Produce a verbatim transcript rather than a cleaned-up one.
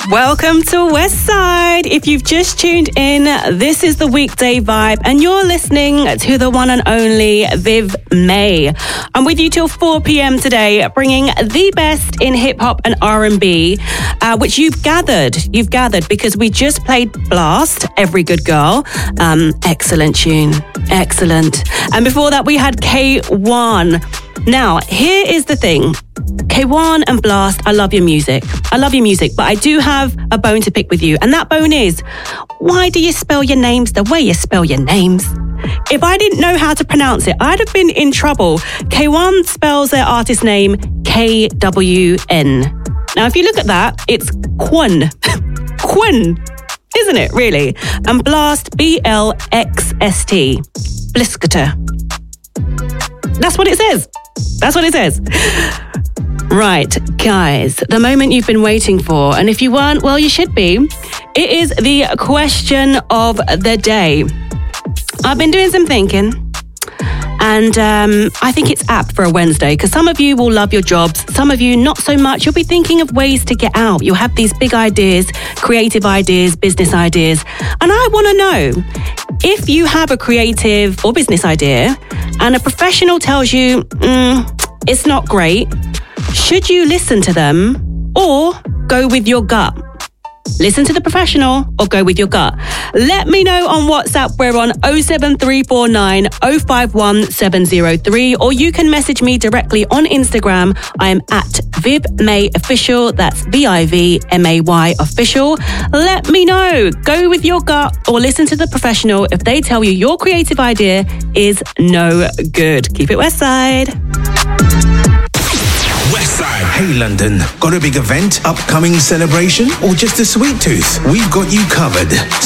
Welcome to Westside. If you've just tuned in, this is the weekday vibe and you're listening to the one and only Viv May. I'm with you till four p.m. today, bringing the best in hip hop and R and B, uh, which you've gathered. You've gathered because we just played Blast, Every Good Girl. Um, excellent tune. Excellent. And before that, we had K one. Now, here is the thing. K one and Blast, I love your music. I love your music, but I do have a bone to pick with you. And that bone is, why do you spell your names the way you spell your names? If I didn't know how to pronounce it, I'd have been in trouble. K one spells their artist name K W N. Now, if you look at that, it's Kwon. Kwon, isn't it, really? And Blast, B L X S T. Bliskater. That's what it says. That's what it says. Right, guys, the moment you've been waiting for, and if you weren't, well, you should be. It is the question of the day. I've been doing some thinking, and um, I think it's apt for a Wednesday, because some of you will love your jobs, some of you not so much. You'll be thinking of ways to get out. You'll have these big ideas, creative ideas, business ideas, and I want to know, if you have a creative or business idea, and a professional tells you, mm, it's not great, should you listen to them or go with your gut? Listen to the professional or go with your gut? Let me know on WhatsApp. We're on oh seven three four nine oh five one seven oh three, or you can message me directly on Instagram. I am at Viv May Official. That's V I V M A Y Official. Let me know. Go with your gut or listen to the professional if they tell you your creative idea is no good. Keep it Westside. Westside. Hey London, got a big event, upcoming celebration, or just a sweet tooth? We've got you covered.